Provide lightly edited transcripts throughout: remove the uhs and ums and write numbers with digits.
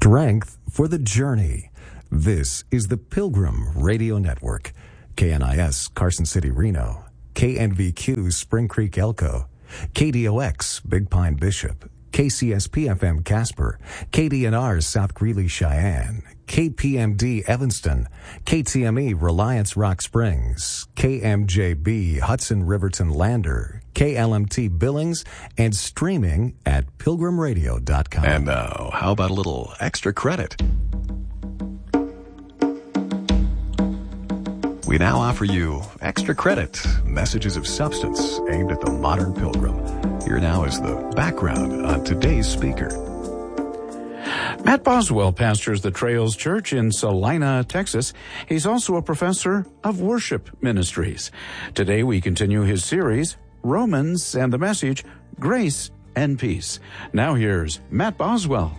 Strength for the journey. This is the Pilgrim Radio Network. KNIS Carson City, Reno. KNVQ Spring Creek, Elko. KDOX Big Pine, Bishop. KCSP FM Casper. KDNR South Greeley, Cheyenne. KPMD Evanston. KTME Reliance Rock Springs. KMJB Hudson Riverton Lander. KLMT Billings, and streaming at pilgrimradio.com. And now, how about a little extra credit? We now offer you Extra Credit, messages of substance aimed at the modern pilgrim. Here now is the background on today's speaker. Matt Boswell pastors the Trails Church in Salina, Texas. He's also a professor of worship ministries. Today we continue his series, Romans, and the message, Grace and Peace. Now here's Matt Boswell.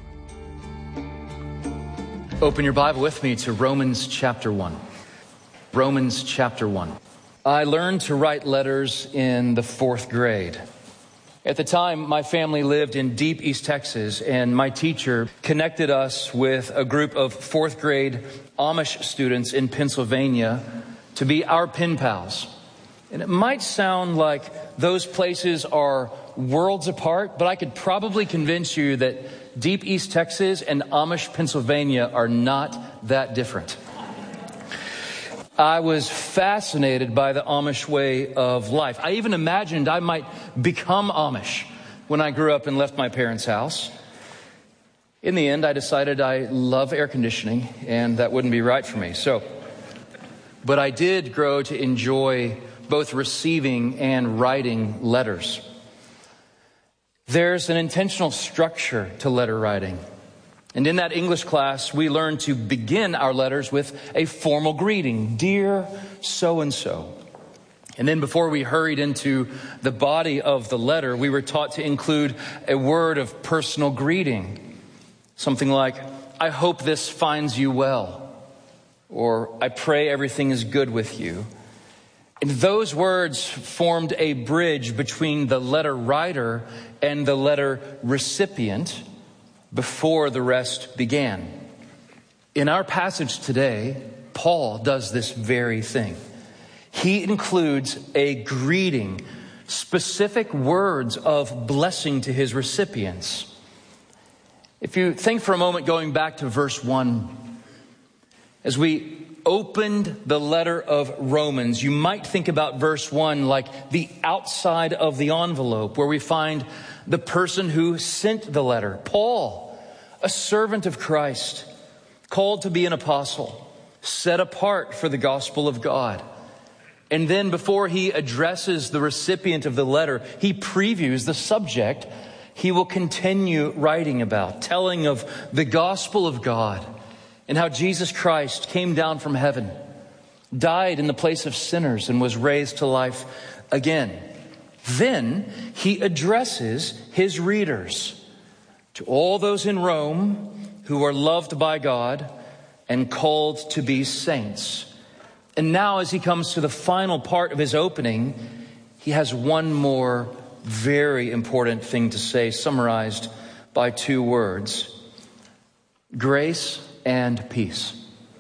Open your Bible with me to Romans chapter 1. Romans chapter 1. I learned to write letters in the 4th grade. At the time, my family lived in deep East Texas, and my teacher connected us with a group of 4th grade Amish students in Pennsylvania to be our pen pals. And it might sound like those places are worlds apart, but I could probably convince you that deep East Texas and Amish Pennsylvania are not that different. I was fascinated by the Amish way of life. I even imagined I might become Amish when I grew up and left my parents' house. In the end, I decided I love air conditioning, and that wouldn't be right for me. But I did grow to enjoy both receiving and writing letters. There's an intentional structure to letter writing. And in that English class, we learned to begin our letters with a formal greeting, dear so-and-so. And then before we hurried into the body of the letter, we were taught to include a word of personal greeting. Something like, I hope this finds you well, or I pray everything is good with you. And those words formed a bridge between the letter writer and the letter recipient before the rest began. In our passage today, Paul does this very thing. He includes a greeting, specific words of blessing to his recipients. If you think for a moment going back to verse 1, as we opened the letter of Romans, you might think about verse 1 like the outside of the envelope where we find the person who sent the letter, Paul, a servant of Christ, called to be an apostle, set apart for the gospel of God. And then before he addresses the recipient of the letter, he previews the subject he will continue writing about, telling of the gospel of God and how Jesus Christ came down from heaven, died in the place of sinners, and was raised to life again. Then he addresses his readers, to all those in Rome who are loved by God and called to be saints. And now as he comes to the final part of his opening, he has one more very important thing to say, summarized by 2 words: grace and peace.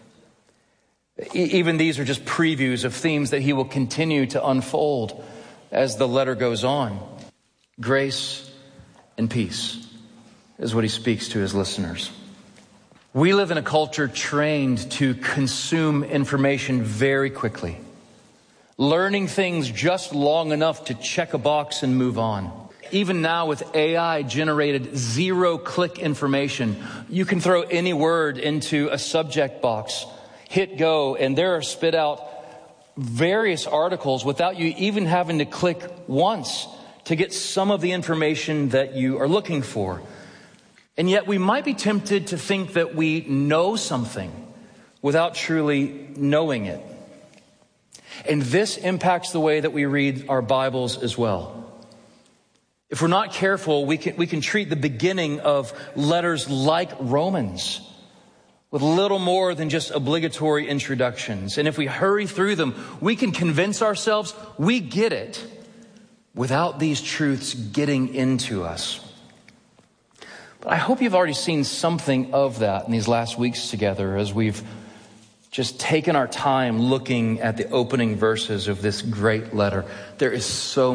Even these are just previews of themes that he will continue to unfold as the letter goes on. Grace and peace is what he speaks to his listeners. We live in a culture trained to consume information very quickly, learning things just long enough to check a box and move on. Even now with AI-generated zero-click information, you can throw any word into a subject box, hit go, and there are spit out various articles without you even having to click once to get some of the information that you are looking for. And yet we might be tempted to think that we know something without truly knowing it. And this impacts the way that we read our Bibles as well. If we're not careful, we can treat the beginning of letters like Romans with little more than just obligatory introductions. And if we hurry through them, we can convince ourselves we get it without these truths getting into us. But I hope you've already seen something of that in these last weeks together as we've just taken our time looking at the opening verses of this great letter. There is so